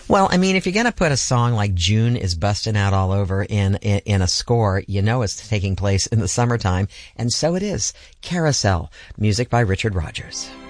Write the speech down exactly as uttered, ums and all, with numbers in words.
Well, I mean, if you're going to put a song like June is Busting Out All Over in, in in a score, you know it's taking place in the summertime, and so it is. Carousel, music by Richard Rodgers.